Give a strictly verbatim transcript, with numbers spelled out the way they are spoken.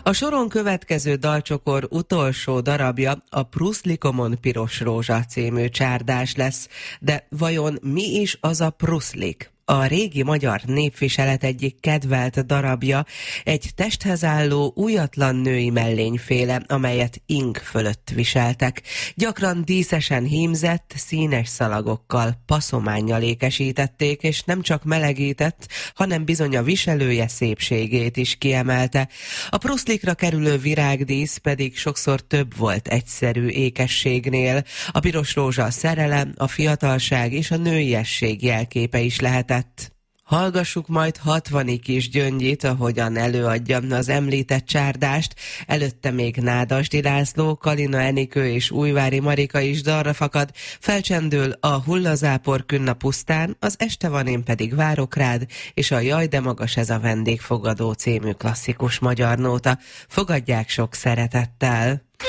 A soron következő dalcsokor utolsó darabja a Pruszlikomon Piros Rózsa című csárdás lesz, de vajon mi is az a pruszlik? A régi magyar népviselet egyik kedvelt darabja, egy testhez álló, újatlan női mellényféle, amelyet ing fölött viseltek. Gyakran díszesen hímzett, színes szalagokkal, paszománnyal ékesítették, és nem csak melegített, hanem bizony a viselője szépségét is kiemelte. A pruszlikra kerülő virágdísz pedig sokszor több volt egyszerű ékességnél. A piros rózsa a szerelem, a fiatalság és a nőiesség jelképe is lehetett. Hallgassuk majd Hatvani Kis Gyöngyit, ahogyan előadja az említett csárdást, előtte még Nádasdy László, Kalina Enikő és Újvári Marika is dalra fakad, felcsendül a Hullazápor künn a pusztán, az Este van, én pedig várok rád, és a Jaj, de magas ez a vendégfogadó című klasszikus magyar nóta. Fogadják sok szeretettel!